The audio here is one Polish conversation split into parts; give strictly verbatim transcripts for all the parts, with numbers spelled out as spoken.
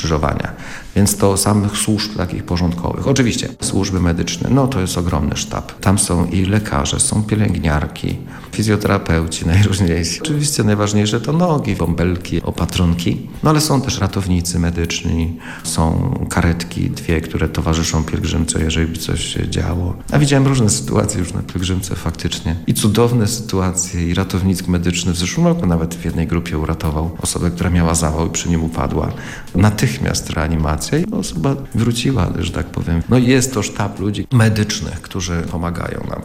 skrzyżowania. Więc to samych służb takich porządkowych. Oczywiście służby medyczne, no to jest ogromny sztab. Tam są i lekarze, są pielęgniarki, fizjoterapeuci najróżniejsi. Oczywiście najważniejsze to nogi, bąbelki, opatronki, no ale są też ratownicy medyczni, są karetki dwie, które towarzyszą pielgrzymce, jeżeli by coś się działo. A widziałem różne sytuacje już na pielgrzymce faktycznie. I cudowne sytuacje, i ratownik medyczny w zeszłym roku nawet w jednej grupie uratował osobę, która miała zawał i przy nim upadła. Natychmiast reanimacja i osoba wróciła, że tak powiem. No i jest to sztab ludzi medycznych, którzy pomagają nam.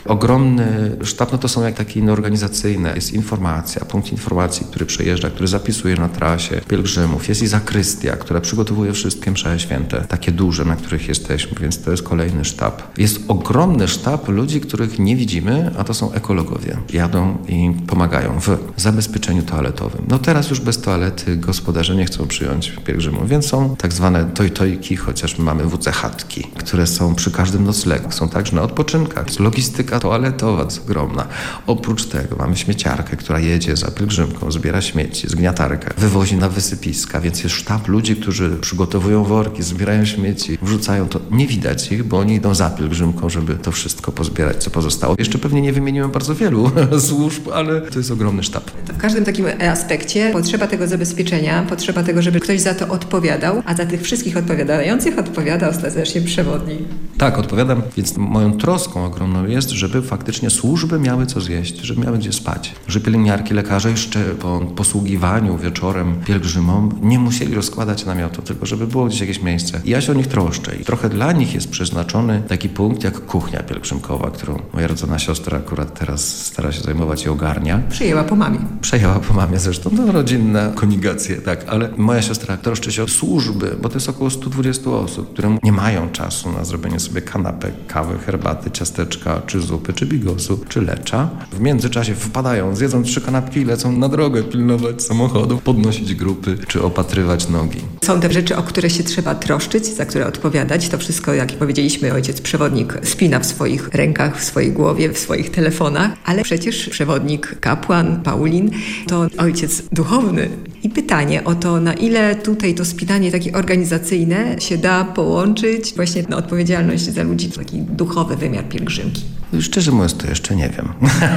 Ogromny sztab, no to są jak takie inne organizacyjne. Jest informacja, punkt informacji, który przejeżdża, który zapisuje na trasie pielgrzymów. Jest i zakrystia, która przygotowuje wszystkie msze święte, takie duże, na których jesteśmy, więc to jest kolejny sztab. Jest ogromny sztab ludzi, których nie widzimy, a to są ekologowie. Jadą i pomagają w zabezpieczeniu toaletowym. No teraz już bez toalety gospodarze nie chcą przyjąć pielgrzymów, więc są tak zwane toj-tojki, chociaż my mamy W C chatki, które są przy każdym noclegu. Są także na odpoczynkach. Logistyka toaletowa jest ogromna. Oprócz tego mamy śmieciarkę, która jedzie za pielgrzymką, zbiera śmieci, zgniatarkę, wywozi na wysypiska, więc jest sztab ludzi, którzy przygotowują worki, zbierają śmieci, wrzucają to. Nie widać ich, bo oni idą za pielgrzymką, żeby to wszystko pozbierać, co pozostało. Jeszcze pewnie nie wymieniłem bardzo wielu służb, ale to jest ogromny sztab. W każdym takim aspekcie potrzeba tego zabezpieczenia, potrzeba tego, żeby ktoś za to odpowiadał, a za tych wszystkich odpowiadających odpowiada ostatecznie przewodnik. Tak, odpowiadam, więc moją troską ogromną jest, żeby faktycznie służby miały co zjeść, żeby miały gdzie spać. Że pielęgniarki, lekarze jeszcze po posługiwaniu wieczorem pielgrzymom nie musieli rozkładać namiotu, tylko żeby było gdzieś jakieś miejsce. I ja się o nich troszczę. I trochę dla nich jest przeznaczony taki punkt jak kuchnia pielgrzymkowa, którą moja rodzona siostra akurat teraz stara się zajmować i ogarnia. Przyjęła po mamie. Przejęła po mamie zresztą, no rodzinna konigacje, tak, ale moja siostra troszczy się o służby, bo to jest około sto dwadzieścia osób, które nie mają czasu na zrobienie sobie kanapek, kawy, herbaty, ciasteczka, czy zupy, czy bigosu, czy lecza. W międzyczasie wpadają, zjedzą trzy kanapki i lecą na drogę pilnować samochodów, podnosić grupy, czy opatrywać nogi. Są te rzeczy, o które się trzeba troszczyć, za które odpowiadać. To wszystko, jak powiedzieliśmy, ojciec przewodnik spina w swoich rękach, w swojej głowie, w swoich telefonach, ale przecież przewodnik, kapłan, Paulin, to ojciec duchowny. I pytanie o to, na ile tutaj to spinanie takie organizacyjne się da połączyć właśnie na odpowiedzialność za ludzi, taki duchowy wymiar pielgrzymki. Szczerze mówiąc, to jeszcze nie wiem.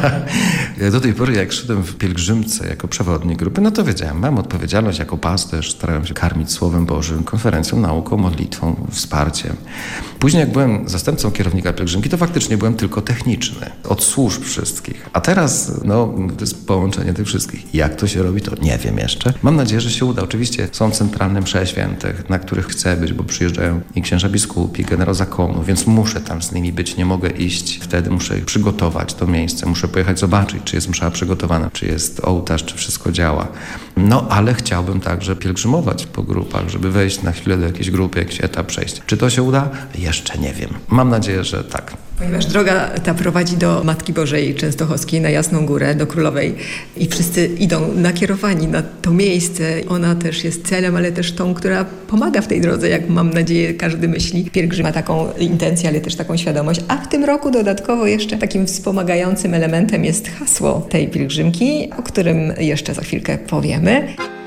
Ja do tej pory, jak szedłem w pielgrzymce jako przewodnik grupy, no to wiedziałem, mam odpowiedzialność jako pasterz, starałem się karmić Słowem Bożym, konferencją, nauką, modlitwą, wsparciem. Później, jak byłem zastępcą kierownika pielgrzymki, to faktycznie byłem tylko techniczny, od służb wszystkich. A teraz, no, to jest połączenie tych wszystkich. Jak to się robi, to nie wiem jeszcze. Mam nadzieję, że się uda. Oczywiście są centralne msze święte, na których chcę być, bo przyjeżdżają i księża biskupi, generał zakonu, więc muszę tam z nimi być, nie mogę iść. Wtedy muszę przygotować to miejsce, muszę pojechać zobaczyć, czy jest msza przygotowana, czy jest ołtarz, czy wszystko działa. No, ale chciałbym także pielgrzymować po grupach, żeby wejść na chwilę do jakiejś grupy, jakiś etap przejść. Czy to się uda? Jeszcze nie wiem. Mam nadzieję, że tak. Ponieważ droga ta prowadzi do Matki Bożej Częstochowskiej na Jasną Górę, do Królowej i wszyscy idą nakierowani na to miejsce. Ona też jest celem, ale też tą, która pomaga w tej drodze, jak mam nadzieję każdy myśli. Pielgrzym ma taką intencję, ale też taką świadomość. A w tym roku dodatkowo jeszcze takim wspomagającym elementem jest hasło tej pielgrzymki, o którym jeszcze za chwilkę powiemy.